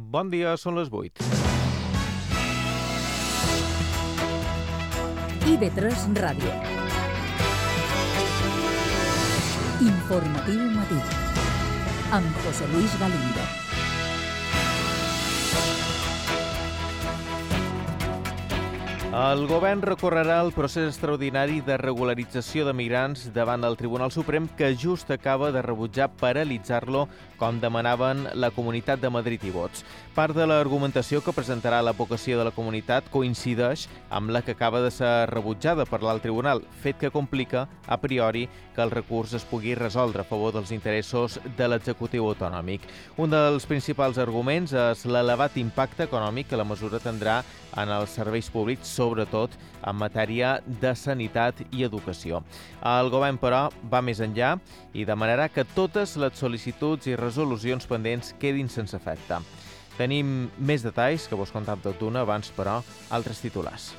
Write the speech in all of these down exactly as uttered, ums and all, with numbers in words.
Bon dia, són les vuit. I ve tres Ràdio. Informatiu matí. Amb José Luis Galindo. El govern recorrerà el procés extraordinari de regularització de migrants davant del Tribunal Suprem, que just acaba de rebutjar paralitzar-lo, com demanaven la Comunitat de Madrid i Vots. Part de l'argumentació que presentarà l'advocacia de la comunitat coincideix amb la que acaba de ser rebutjada per l'alt tribunal, fet que complica, a priori, que el recurs es pugui resoldre a favor dels interessos de l'executiu autonòmic. Un dels principals arguments és l'elevat impacte econòmic que la mesura tindrà en els serveis públics, sobretot en matèria de sanitat i educació. El govern, però, va més enllà i demanarà que totes les sol·licituds i resolucions pendents quedin sense efecte. Tenim més detalls que vos contam tot d'una, abans, però, altres titulars.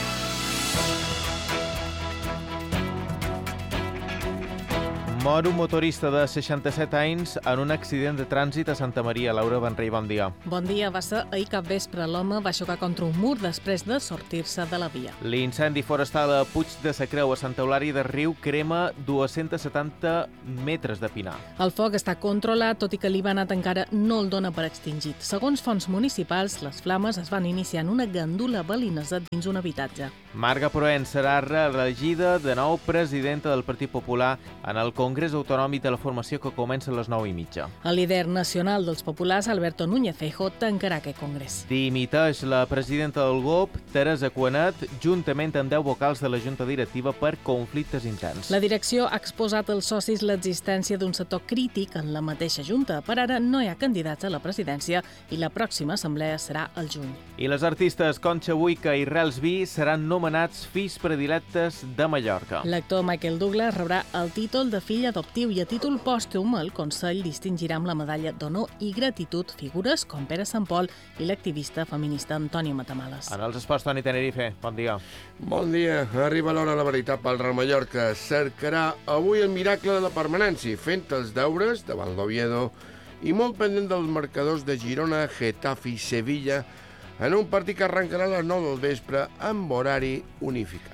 Mor un motorista de seixanta-set anys en un accident de trànsit a Santa Maria. Laura Benrey, bon dia. Bon dia. Va ser ahir capvespre. L'home va xocar contra un mur després de sortir-se de la via. L'incendi forestal a Puig de sa Creu, a Santa Eulària de Riu, crema dos-cents setanta metres de pinar. El foc està controlat, tot i que l'Ivanat encara no el dona per extingit. Segons fonts municipals, les flames es van iniciar en una gandula balinesa dins un habitatge. Marga Proens serà reelegida de nou presidenta del Partit Popular en el Congrés Autonòmic de la Formació, que comença a les nou i mitja. El líder nacional dels populars, Alberto Núñez Feijóo, tancarà aquest congrés. Dimiteix la presidenta del G O P, Teresa Cuanet, juntament amb deu vocals de la Junta Directiva per conflictes interns. La direcció ha exposat als socis l'existència d'un sector crític en la mateixa Junta. Per ara no hi ha candidats a la presidència i la pròxima assemblea serà al juny. I les artistes Concha Buica i Rels Vi seran nomenats fills predilectes de Mallorca. L'actor Michael Douglas rebrà el títol de fill adoptiu i a títol pòstum el Consell distingirà amb la medalla d'honor i gratitud figures com Pere Sant Pol i l'activista feminista Antònia Matamales. En els esports, Toni Tenerife, bon dia. Bon dia. Arriba l'hora de la veritat pel Real Mallorca. Cercarà avui el miracle de la permanència, fent els deures davant l'Oviedo i molt pendent dels marcadors de Girona, Getafe i Sevilla en un partit que arrencarà a les nou del vespre amb horari unificat.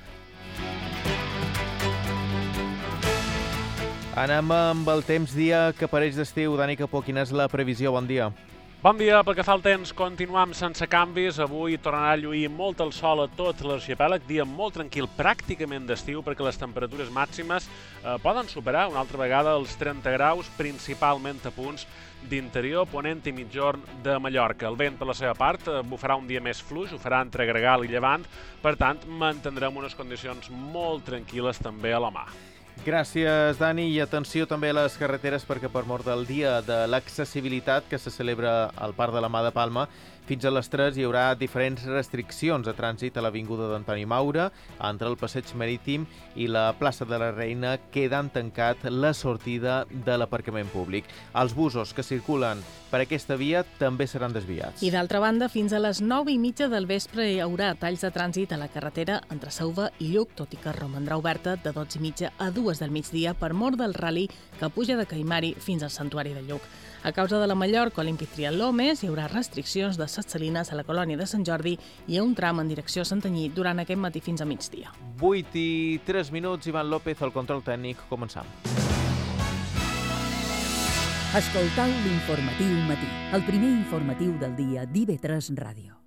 Anem amb el temps dia que pareix d'estiu. Dani Capó, quina és la previsió? Bon dia. Bon dia. Pel que fa al temps, continuem sense canvis. Avui tornarà a lluir molt el sol a tot l'arxipèlag. Dia molt tranquil, pràcticament d'estiu, perquè les temperatures màximes eh, poden superar una altra vegada els trenta graus, principalment a punts d'interior, ponent i mitjorn de Mallorca. El vent, per la seva part, bufarà un dia més fluix, ho farà entre gregal i llevant, per tant, mantindrem unes condicions molt tranquil·les també a la mà. Gràcies, Dani, i atenció també a les carreteres, perquè per mort del dia de l'accessibilitat que se celebra al Parc de la Mà de Palma, fins a les tres hi haurà diferents restriccions de trànsit a l'Avinguda d'Antoni Maura, entre el Passeig Marítim i la plaça de la Reina, quedant tancat la sortida de l'aparcament públic. Els busos que circulen per aquesta via també seran desviats. I d'altra banda, fins a les nou i mitja del vespre hi haurà talls de trànsit a la carretera entre Sauva i Lluc, tot i que romandrà oberta de dotze i mitja a dues del migdia per mort del ral·li que puja de Caimari fins al Santuari de Lluc. A causa de la Mallorca Olímpic Triatló Més, hi haurà restriccions de Ses Salines a la colònia de Sant Jordi i a un tram en direcció a Santanyí durant aquest matí fins a migdia. vuit i tres minuts, Ivan López, al control tècnic. Començam. Escoltau l'informatiu matí, el primer informatiu del dia d'I ve tres Ràdio.